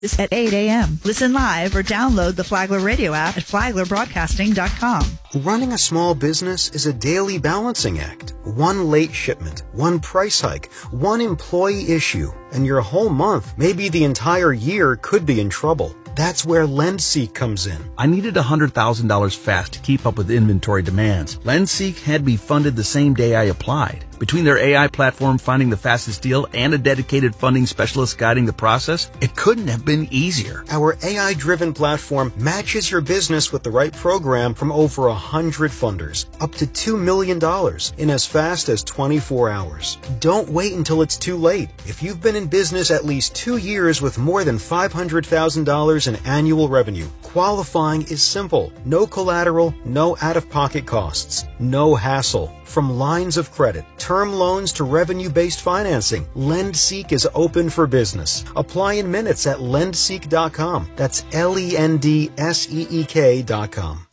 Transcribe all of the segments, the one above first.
This at 8 a.m. Listen live or download the Flagler Radio app at flaglerbroadcasting.com. Running a small business is a daily balancing act. One late shipment, one price hike, one employee issue, and your whole month, maybe the entire year, could be in trouble. That's where LendSeek comes in. I needed $100,000 fast to keep up with inventory demands. LendSeek had me funded the same day I applied. Between their AI platform finding the fastest deal and a dedicated funding specialist guiding the process, it couldn't have been easier. Our AI-driven platform matches your business with the right program from over 100 funders, up to $2 million in as fast as 24 hours. Don't wait until it's too late. If you've been in business at least 2 years with more than $500,000 in annual revenue, qualifying is simple. No collateral, no out-of-pocket costs, no hassle. From lines of credit, term loans to revenue-based financing, LendSeek is open for business. Apply in minutes at lendseek.com. That's LENDSEEK.com.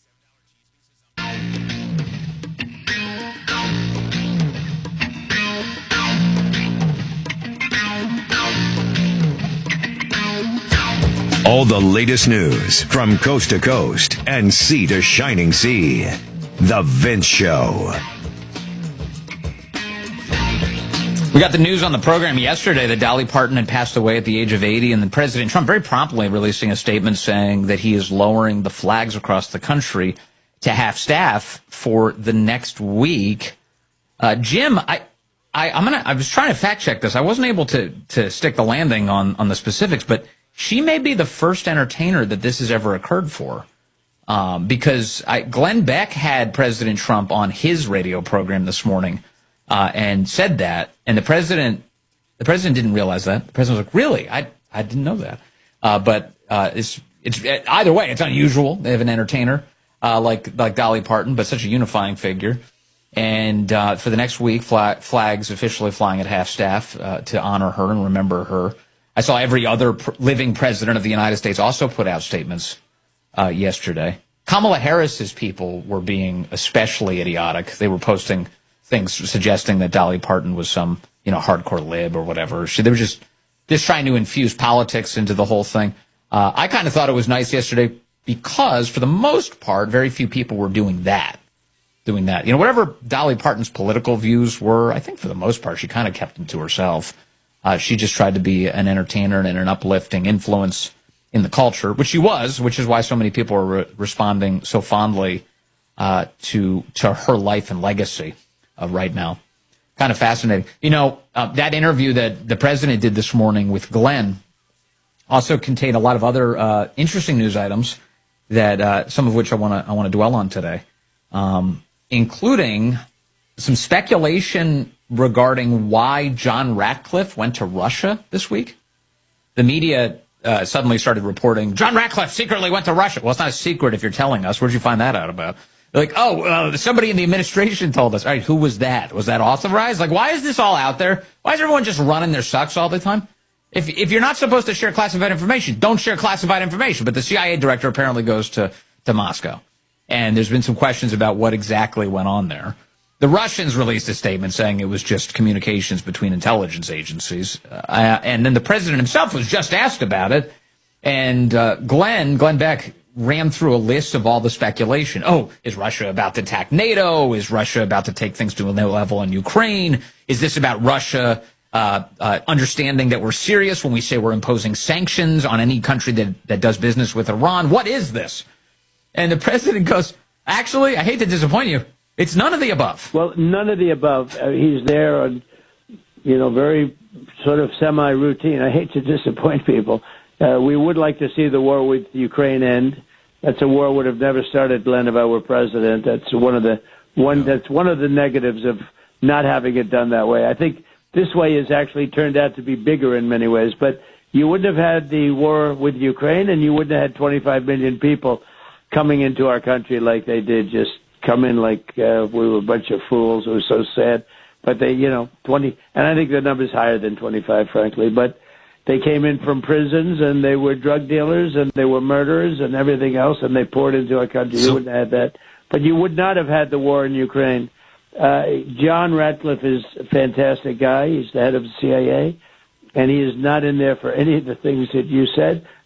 All the latest news from coast to coast and sea to shining sea. The Vince Show. We got the news on the program yesterday that Dolly Parton had passed away at the age of 80, and then President Trump very promptly releasing a statement saying that he is lowering the flags across the country to half staff for the next week. Jim, I was trying to fact check this. I wasn't able to stick the landing on the specifics, but she may be the first entertainer that this has ever occurred for. Because Glenn Beck had President Trump on his radio program this morning and said that, and the president didn't realize that. The president was like, "Really? I didn't know that." But it's either way, it's unusual. They have an entertainer like Dolly Parton, but such a unifying figure. And for the next week, flags officially flying at half staff to honor her and remember her. I saw every other living president of the United States also put out statements yesterday. Kamala Harris's people were being especially idiotic. They were posting things suggesting that Dolly Parton was some, hardcore lib or whatever. They were just trying to infuse politics into the whole thing. I kind of thought it was nice yesterday because, for the most part, very few people were doing that. Whatever Dolly Parton's political views were, I think for the most part, she kind of kept them to herself. She just tried to be an entertainer and an uplifting influence in the culture, which she was, which is why so many people are responding so fondly to her life and legacy right now. Kind of fascinating. That interview that the president did this morning with Glenn also contained a lot of other interesting news items that some of which I want to dwell on today, including some speculation regarding why John Ratcliffe went to Russia this week. The media suddenly started reporting, John Ratcliffe secretly went to Russia. Well, it's not a secret if you're telling us. Where'd you find that out about? They're like, somebody in the administration told us. All right, who was that? Was that authorized? Like, why is this all out there? Why is everyone just running their sucks all the time? If you're not supposed to share classified information, don't share classified information. But the CIA director apparently goes to Moscow. And there's been some questions about what exactly went on there. The Russians released a statement saying it was just communications between intelligence agencies. And then the president himself was just asked about it. And Glenn Beck ran through a list of all the speculation. Oh, is Russia about to attack NATO? Is Russia about to take things to a new level in Ukraine? Is this about Russia understanding that we're serious when we say we're imposing sanctions on any country that does business with Iran? What is this? And the president goes, actually, I hate to disappoint you. It's none of the above. Well, none of the above. He's there on, very sort of semi-routine. I hate to disappoint people. We would like to see the war with Ukraine end. That's a war would have never started, Glenn, if I were president. That's one of the negatives of not having it done that way. I think this way has actually turned out to be bigger in many ways. But you wouldn't have had the war with Ukraine, and you wouldn't have had 25 million people coming into our country like they did, just come in like we were a bunch of fools. It was so sad. But they, 20, and I think the number's higher than 25, frankly. But they came in from prisons, and they were drug dealers, and they were murderers, and everything else, and they poured into our country. You wouldn't have had that. But you would not have had the war in Ukraine. John Ratcliffe is a fantastic guy. He's the head of the CIA. and he is not in there for any of the things that you said.